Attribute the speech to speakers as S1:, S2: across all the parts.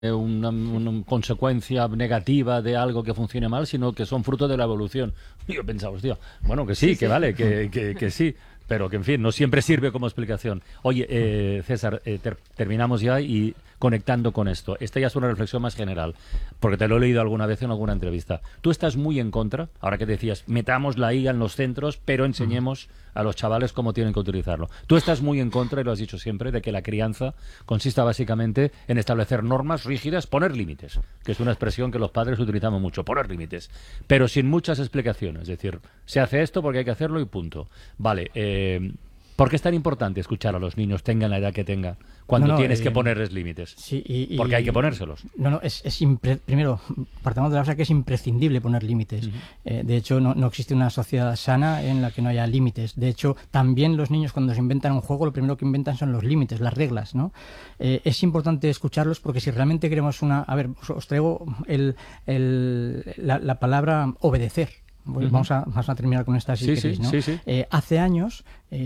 S1: una consecuencia negativa de algo que funcione mal, sino que son fruto de la evolución. Y yo pensaba, hostia, bueno, que sí, que vale, que sí, pero que en fin, no siempre sirve como explicación. Oye, César, terminamos ya y conectando con esto. Esta ya es una reflexión más general, porque te lo he leído alguna vez en alguna entrevista. Tú estás muy en contra, ahora que decías, metamos la IA en los centros, pero enseñemos a los chavales cómo tienen que utilizarlo. Tú estás muy en contra, y lo has dicho siempre, de que la crianza consista básicamente en establecer normas rígidas, poner límites, que es una expresión que los padres utilizamos mucho, poner límites, pero sin muchas explicaciones. Es decir, se hace esto porque hay que hacerlo y punto. Vale, ¿por qué es tan importante escuchar a los niños, tengan la edad que tengan, cuando tienes que ponerles límites?
S2: Sí,
S1: porque hay que ponérselos.
S2: Primero, partamos de la base que es imprescindible poner límites. De hecho, no existe una sociedad sana en la que no haya límites. De hecho, también los niños, cuando se inventan un juego, lo primero que inventan son los límites, las reglas, ¿no? Es importante escucharlos, porque si realmente queremos una... A ver, os traigo la palabra obedecer. Vamos a terminar con esta, si queréis, ¿no?
S1: Sí.
S2: Hace años,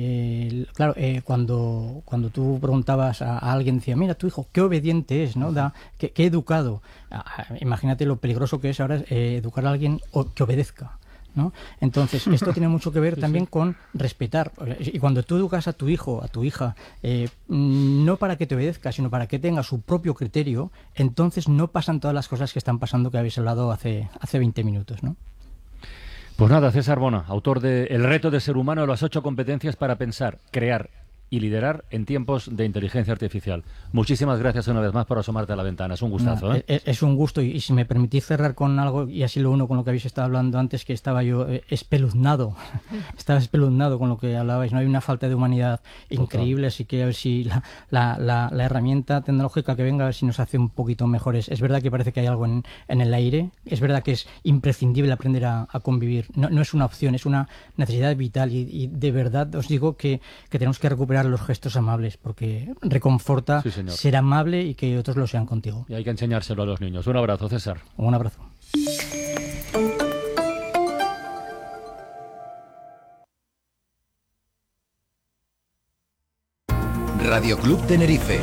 S2: cuando tú preguntabas a alguien, decía, mira, tu hijo, qué obediente es, ¿no? Qué educado. Imagínate lo peligroso que es ahora educar a alguien que obedezca, ¿no? Entonces, esto tiene mucho que ver también con respetar. Y cuando tú educas a tu hijo, a tu hija, no para que te obedezca, sino para que tenga su propio criterio, entonces no pasan todas las cosas que están pasando, que habéis hablado hace 20 minutos, ¿no?
S1: Pues nada, César Bona, autor de El reto de ser humano, las 8 competencias para pensar, crear y liderar en tiempos de inteligencia artificial. Muchísimas gracias una vez más por asomarte a la ventana. Es un gustazo.
S2: Es un gusto, y si me permitís cerrar con algo, y así lo uno con lo que habéis estado hablando antes, que estaba yo espeluznado. Estaba espeluznado con lo que hablabais. No hay una falta de humanidad increíble, así que a ver si la herramienta tecnológica que venga, a ver si nos hace un poquito mejores. Es verdad que parece que hay algo en el aire. Es verdad que es imprescindible aprender a convivir. No es una opción, es una necesidad vital, y de verdad os digo que tenemos que recuperar los gestos amables, porque reconforta ser amable y que otros lo sean contigo.
S1: Y hay que enseñárselo a los niños. Un abrazo, César.
S2: Un abrazo.
S3: Radio Club Tenerife.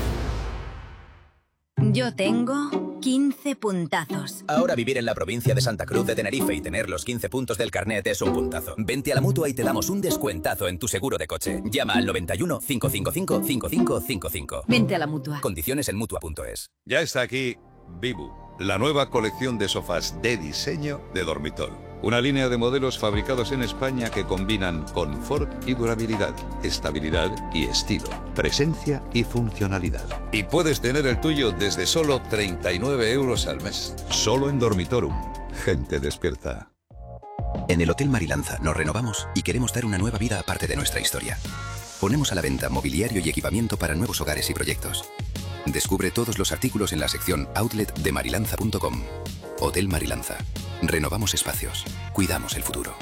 S4: Yo tengo 15 puntazos.
S3: Ahora vivir en la provincia de Santa Cruz de Tenerife y tener los 15 puntos del carnet es un puntazo. Vente a la Mutua y te damos un descuentazo en tu seguro de coche. Llama al 91 555 5555.
S4: Vente a la Mutua.
S3: Condiciones en Mutua.es.
S5: Ya está aquí Vivu, la nueva colección de sofás de diseño de Dormitol. Una línea de modelos fabricados en España que combinan confort y durabilidad, estabilidad y estilo, presencia y funcionalidad. Y puedes tener el tuyo desde solo 39 euros al mes. Solo en Dormitorum. Gente despierta.
S3: En el Hotel Marilanza nos renovamos y queremos dar una nueva vida aparte de nuestra historia. Ponemos a la venta mobiliario y equipamiento para nuevos hogares y proyectos. Descubre todos los artículos en la sección outlet de marilanza.com. Hotel Marilanza. Renovamos espacios. Cuidamos el futuro.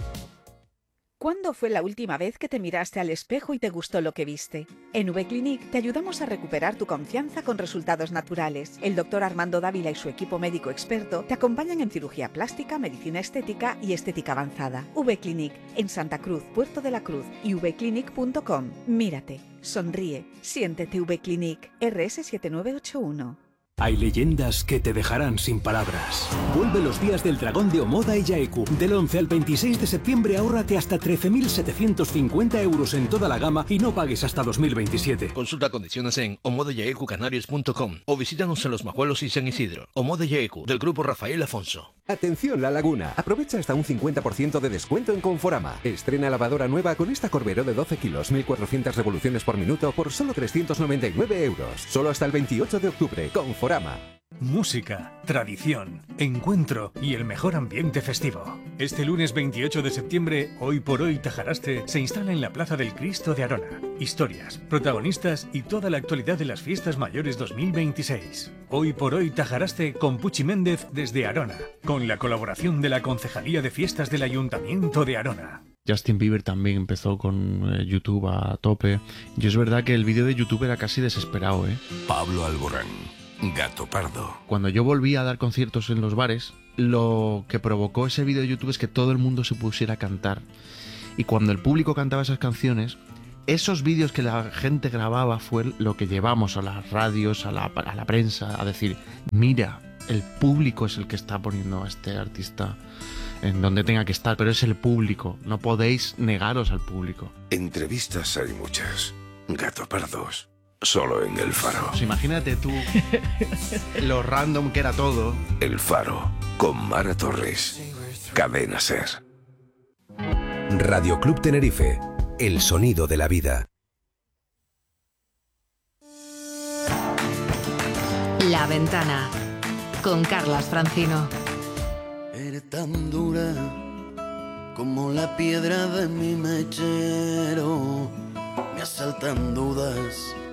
S6: ¿Cuándo fue la última vez que te miraste al espejo y te gustó lo que viste? En V-Clinic te ayudamos a recuperar tu confianza con resultados naturales. El doctor Armando Dávila y su equipo médico experto te acompañan en cirugía plástica, medicina estética y estética avanzada. V-Clinic, en Santa Cruz, Puerto de la Cruz y vclinic.com. Mírate, sonríe, siéntete V-Clinic, RS 7981.
S7: Hay leyendas que te dejarán sin palabras. Vuelve los días del dragón de Omoda y Yaeku. Del 11 al 26 de septiembre ahórrate hasta 13.750 euros en toda la gama y no pagues hasta 2027.
S8: Consulta condiciones en omodayaecucanarias.com o visítanos en Los Majuelos y San Isidro. Omoda Yaecu, del grupo Rafael Afonso.
S9: Atención La Laguna, aprovecha hasta un 50% de descuento en Conforama. Estrena lavadora nueva con esta Corbero de 12 kilos, 1.400 revoluciones por minuto por solo 399 euros. Solo hasta el 28 de octubre, Conforama.
S10: Música, tradición, encuentro y el mejor ambiente festivo. Este lunes 28 de septiembre, Hoy por Hoy Tajaraste se instala en la Plaza del Cristo de Arona. Historias, protagonistas y toda la actualidad de las Fiestas Mayores 2026. Hoy por Hoy Tajaraste con Puchi Méndez desde Arona, con la colaboración de la Concejalía de Fiestas del Ayuntamiento de Arona.
S11: Justin Bieber también empezó con YouTube a tope. Y es verdad que el vídeo de YouTube era casi desesperado, ¿eh?
S12: Pablo Alborán, Gato Pardo.
S11: Cuando yo volví a dar conciertos en los bares, lo que provocó ese vídeo de YouTube es que todo el mundo se pusiera a cantar. Y cuando el público cantaba esas canciones, esos vídeos que la gente grababa fue lo que llevamos a las radios, a la prensa, a decir, mira, el público es el que está poniendo a este artista en donde tenga que estar, pero es el público, no podéis negaros al público.
S12: Entrevistas hay muchas. Gato Pardos, solo en El Faro.
S11: Pues imagínate tú lo random que era todo.
S12: El Faro, con Mara Torres. Cadena SER.
S3: Radio Club Tenerife, el sonido de la vida.
S13: La Ventana, con Carlas Francino.
S14: Eres tan dura como la piedra de mi mechero. Me asaltan dudas